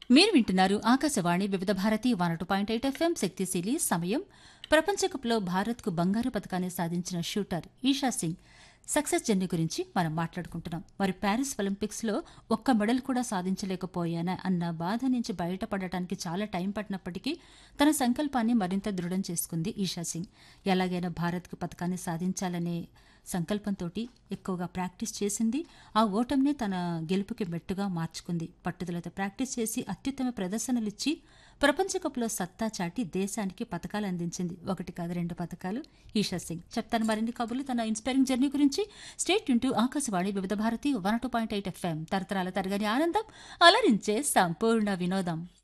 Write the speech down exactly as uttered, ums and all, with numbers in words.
మీరు వింటున్నారు ఆకాశవాణి వివిధ Bharati one two point eight FM శక్తిశీలి సమయం ప్రపంచకప్లో భారత్కు బంగారు పథకాన్ని సాధించిన shooter Isha Singh success journey గురించి మనం మాట్లాడుకుంటున్నాం. మరి ప్యారిస్ ఒలింపిక్స్లో ఒక్క మెడల్ కూడా సాధించలేకపోయానా అన్న బాధ నుంచి బయటపడటానికి చాలా టైం పట్టినప్పటికీ తన సంకల్పాన్ని మరింత దృఢం చేసుకుంది ఈషా సింగ్. ఎలాగైనా భారత్కు పథకాన్ని సాధించాలనే సంకల్పంతో ఎక్కువగా ప్రాక్టీస్ చేసింది. ఆ ఓటమిని తన గెలుపుకి మెట్టుగా మార్చుకుంది. పట్టుదలతో ప్రాక్టీస్ చేసి అత్యుత్తమ ప్రదర్శనలిచ్చి ప్రపంచకప్లో సత్తా చాటి దేశానికి పథకాలు అందించింది. ఒకటి కాదు రెండు పథకాలు ఈషా సింగ్. చెప్తాను మరిన్ని కబుర్లు తన ఇన్స్పైరింగ్ జర్నీ గురించి. స్టేట్ యూన్ టు ఆకాశవాణి వివిధ Bharati one two point eight FM తరతరాల తరగని ఆనందం అలరించే సంపూర్ణ వినోదం.